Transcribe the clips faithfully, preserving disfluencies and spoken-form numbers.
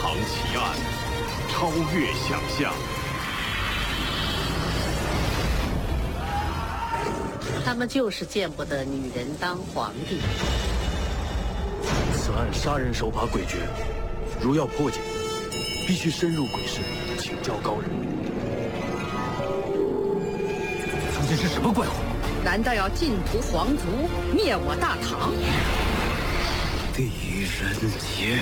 藏奇案，超越想象。 他们就是见不得女人当皇帝。 此案杀人手法诡谲，如要破解，必须深入鬼市，请教高人。 究竟是什么怪物？ 难道要尽屠皇族，灭我大唐？ 狄仁杰。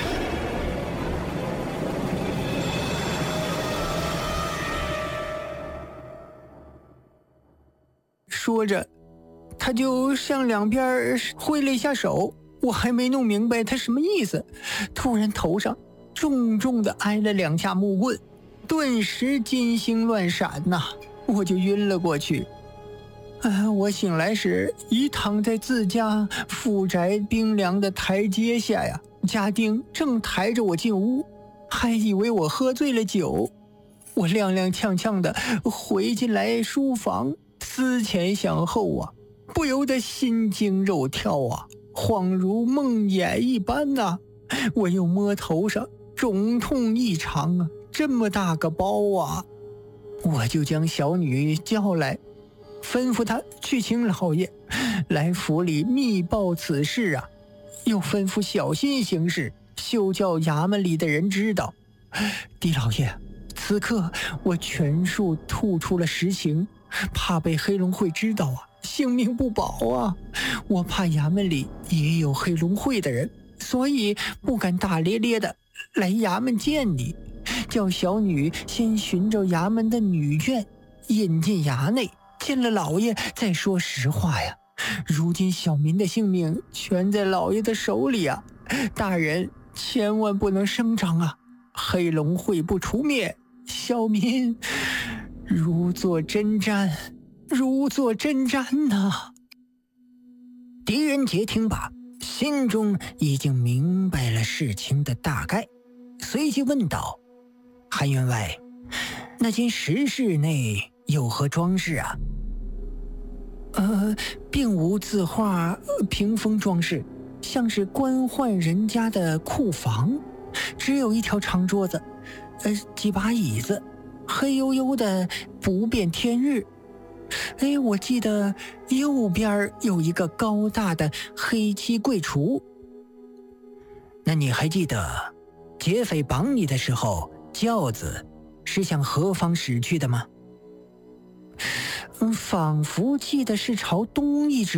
说着，他就向两边挥了一下手，我还没弄明白他什么意思，突然头上重重的挨了两下木棍，顿时金星乱闪呐、啊，我就晕了过去。啊！我醒来时已躺在自家府宅冰凉的台阶下呀，家丁正抬着我进屋，还以为我喝醉了酒。我踉踉跄跄的回进来书房，思前想后啊，不由得心惊肉跳啊，恍如梦魇一般呐、啊。我又摸头上，肿痛异常啊，这么大个包啊！我就将小女叫来，吩咐他去请老爷来府里密报此事啊，又吩咐小心行事，休叫衙门里的人知道。狄老爷，此刻我全数吐出了实情，怕被黑龙会知道啊，性命不保啊！我怕衙门里也有黑龙会的人，所以不敢大咧咧的来衙门见你，叫小女先寻找衙门的女眷，引进衙内，见了老爷再说实话呀。如今小民的性命全在老爷的手里啊，大人千万不能声张啊！黑龙会不除灭，小民如坐针毡，如坐针毡呐、啊。狄仁杰听罢，心中已经明白了事情的大概，随即问道：韩员外，那间石室内有何装饰啊？呃，并无字画、屏风装饰，像是官宦人家的库房，只有一条长桌子，呃，几把椅子，黑黝黝的不见天日。哎，我记得右边有一个高大的黑漆柜橱。那你还记得劫匪绑你的时候，轿子是向何方驶去的吗？嗯，仿佛记得是朝东一直